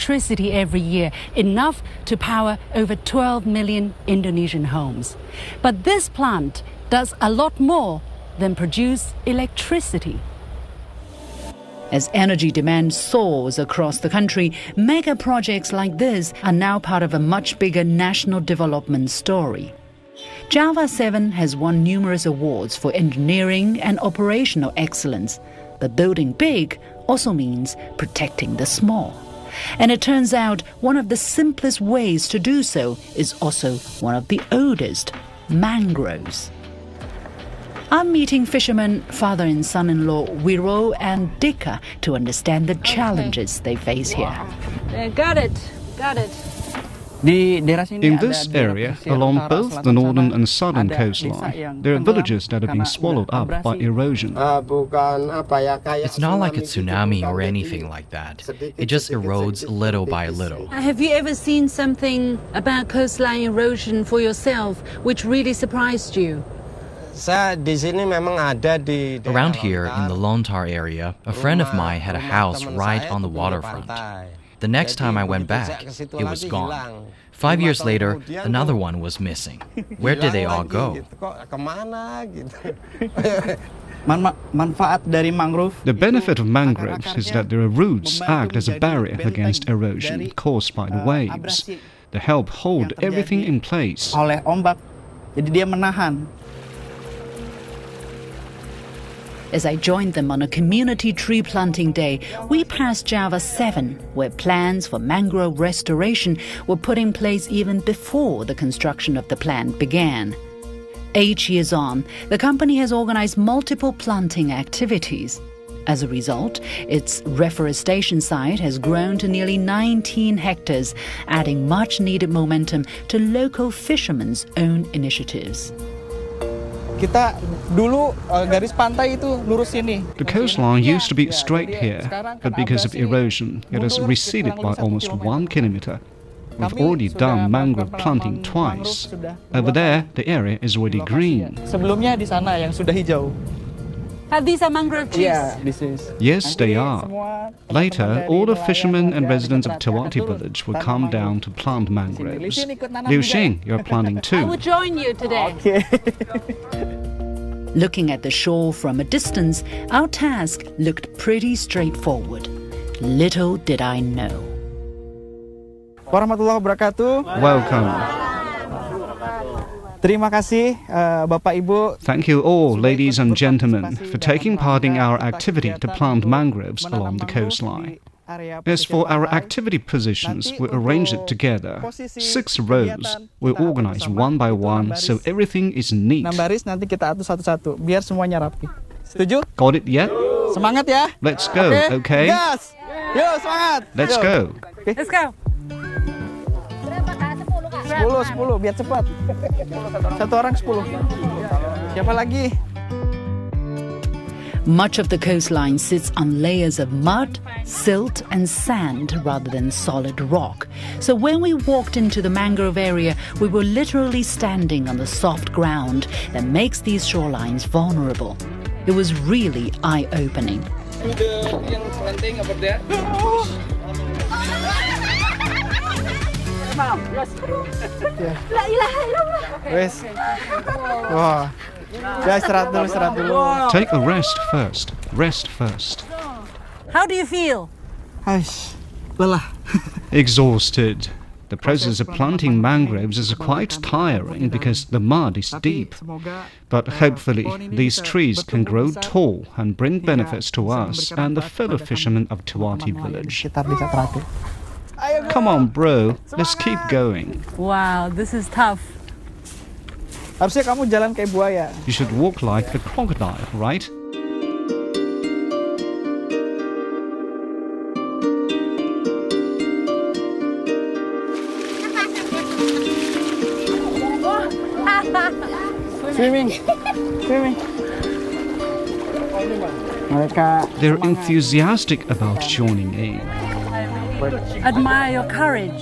electricity every year, enough to power over 12 million Indonesian homes. But this plant does a lot more than produce electricity. As energy demand soars across the country, mega projects like this are now part of a much bigger national development story. Java 7 has won numerous awards for engineering and operational excellence, but building big also means protecting the small. And it turns out one of the simplest ways to do so is also one of the oldest, mangroves. I'm meeting fishermen, father and son-in-law Wiro and Dika, to understand the challenges they face here. Got it. In this area, along both the northern and southern coastline, there are villages that have been swallowed up by erosion. It's not like a tsunami or anything like that. It just erodes little by little. Have you ever seen something about coastline erosion for yourself which really surprised you? Around here, in the Lontar area, a friend of mine had a house right on the waterfront. The next time I went back, it was gone. 5 years later, another one was missing. Where did they all go? The benefit of mangroves is that their roots act as a barrier against erosion caused by the waves. They help hold everything in place. As I joined them on a community tree planting day, we passed Java 7, where plans for mangrove restoration were put in place even before the construction of the plant began. 8 years on, the company has organized multiple planting activities. As a result, its reforestation site has grown to nearly 19 hectares, adding much-needed momentum to local fishermen's own initiatives. The coastline used to be straight here, but because of erosion, it has receded by almost 1 kilometer. We've already done mangrove planting twice. Over there, the area is already green. These are mangrove trees? Yeah, this is. Yes, they are. Later, all the fishermen and residents of Tewati village will come down to plant mangroves. Liu Xing, you're planting too. I will join you today. Okay. Looking at the shore from a distance, our task looked pretty straightforward. Little did I know. Warahmatullahi wabarakatuh. Welcome. Terima kasih, Bapak Ibu. Thank you all, ladies and gentlemen, for taking part in our activity to plant mangroves along the coastline. As for our activity positions, we arranged it together. 6 rows. We organize one by one, so everything is neat. 6 baris nanti kita atur satu-satu, biar semuanya rapi. Setuju? Got it yet? Semangat ya. Let's go, okay? Gas! Yo, semangat! Let's go. Let's go. 10, biar cepat. Satu orang 10. Siapa lagi? Much of the coastline sits on layers of mud, silt and sand rather than solid rock. So when we walked into the mangrove area, we were literally standing on the soft ground that makes these shorelines vulnerable. It was really eye-opening. Wes. Wah. Ya, istirahat dulu. Take a rest first. Rest first. How do you feel? Aish, lelah. Exhausted. The process of planting mangroves is quite tiring because the mud is deep. But hopefully these trees can grow tall and bring benefits to us and the fellow fishermen of Tewati village. Come on, bro. Let's keep going. Wow, this is tough. Harusnya kamu jalan kayak buaya. You should walk like a crocodile, right? Swimming. They're enthusiastic about joining in. Admire your courage.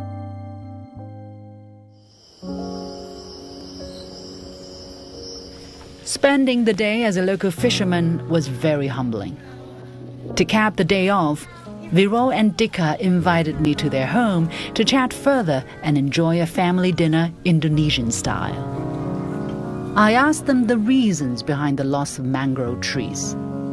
Spending the day as a local fisherman was very humbling. To cap the day off, Viro and Dika invited me to their home to chat further and enjoy a family dinner Indonesian style. I asked them the reasons behind the loss of mangrove trees.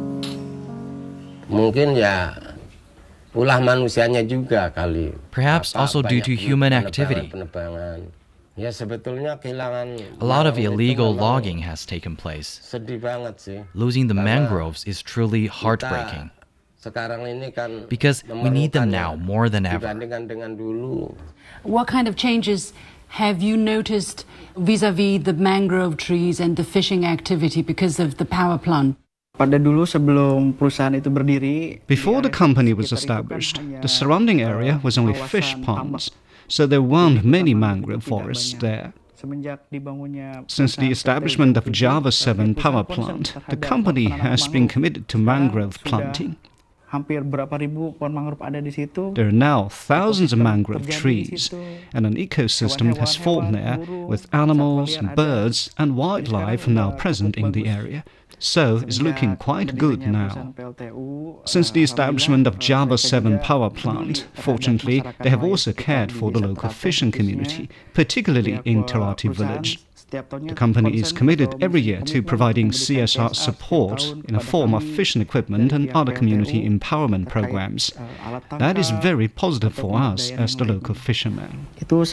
Mungkin ya ulah manusianya juga kali. Perhaps also due to human activity. Ya sebetulnya kehilangan. A lot of illegal logging has taken place. Sedih banget sih. Losing the mangroves is truly heartbreaking. Because we need them now more than ever. What kind of changes have you noticed vis-a-vis the mangrove trees and the fishing activity because of the power plant? Before the company was established, the surrounding area was only fish ponds, so there weren't many mangrove forests there. Since the establishment of Java 7 power plant, the company has been committed to mangrove planting. There are now thousands of mangrove trees, and an ecosystem has formed there with animals, birds, and wildlife now present in the area. So it's looking quite good now. Since the establishment of Java 7 power plant, fortunately, they have also cared for the local fishing community, particularly in Terati village. The company is committed every year to providing CSR support in the form of fishing equipment and other community empowerment programs. That is very positive for us as the local fishermen.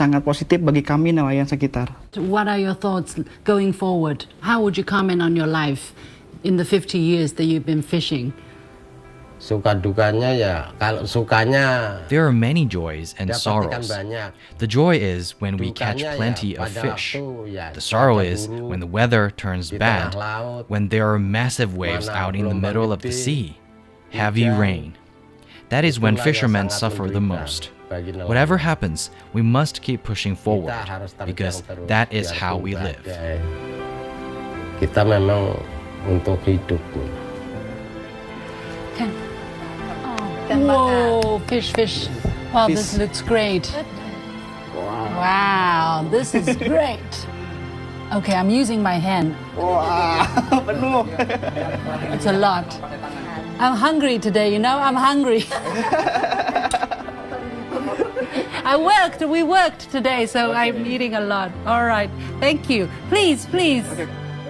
What are your thoughts going forward? How would you comment on your life in the 50 years that you've been fishing? Suka dukanya ya, kalau sukanya. There are many joys and sorrows. The joy is when we catch plenty of fish. The sorrow is when the weather turns bad, when there are massive waves out in the middle of the sea, heavy rain. That is when fishermen suffer the most. Whatever happens, we must keep pushing forward, because that is how we live. Kita memang untuk hidup. Whoa, fish. Wow, this looks great. Wow, this is great. Okay, I'm using my hand. Wow, it's a lot. I'm hungry today, I'm hungry. We worked today, so I'm eating a lot. All right, thank you. Please. Okay.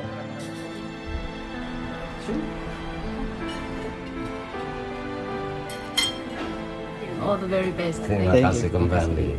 All the very best. Terima kasih kembali.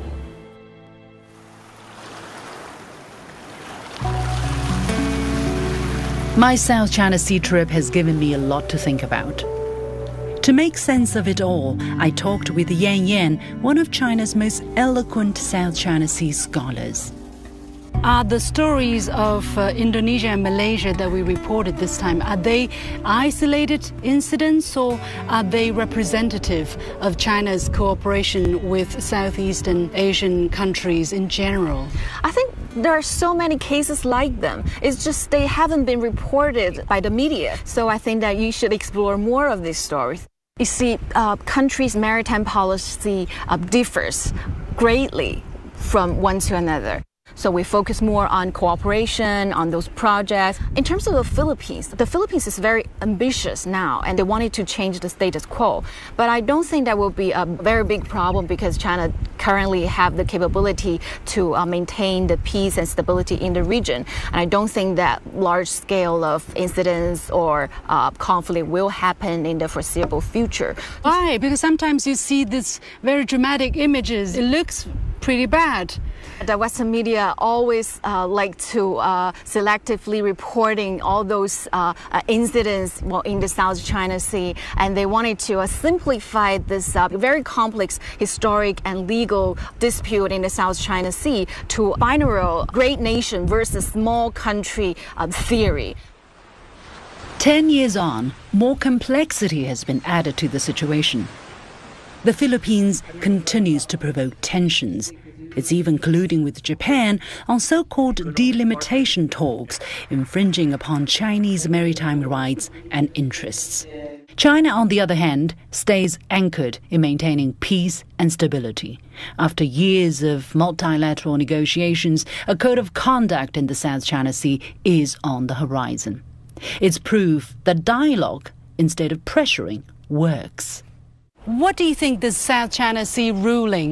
My South China Sea trip has given me a lot to think about. To make sense of it all, I talked with Yan Yan, one of China's most eloquent South China Sea scholars. Are the stories of Indonesia and Malaysia that we reported this time, are they isolated incidents or are they representative of China's cooperation with Southeastern Asian countries in general? I think there are so many cases like them. It's just they haven't been reported by the media. So I think that you should explore more of these stories. You see, countries' maritime policy differs greatly from one to another. So we focus more on cooperation, on those projects. In terms of the Philippines is very ambitious now, and they wanted to change the status quo. But I don't think that will be a very big problem because China currently have the capability to maintain the peace and stability in the region. And I don't think that large scale of incidents or conflict will happen in the foreseeable future. Why? Because sometimes you see these very dramatic images. It looks pretty bad. The Western media always like to selectively reporting all those incidents in the South China Sea, and they wanted to simplify this very complex historic and legal dispute in the South China Sea to binary great nation versus small country theory. 10 years on, more complexity has been added to the situation. The Philippines continues to provoke tensions. It's even colluding with Japan on so-called delimitation talks, infringing upon Chinese maritime rights and interests. China, on the other hand, stays anchored in maintaining peace and stability. After years of multilateral negotiations, a code of conduct in the South China Sea is on the horizon. It's proof that dialogue, instead of pressuring, works. What do you think this South China Sea ruling